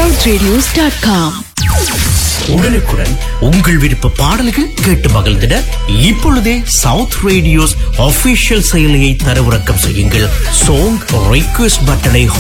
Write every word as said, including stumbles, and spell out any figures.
South radios dot com. உடனுக்குடன் உங்கள் விருப்ப பாடல்கள் கேட்டு மகிழ்ந்திட இப்பொழுதே சவுத் ரேடியோஸ் ஆபீஷியல் செயலியை தரவிறக்கம் செய்யுங்கள். சாங் ரிக்வெஸ்ட் பட்டனை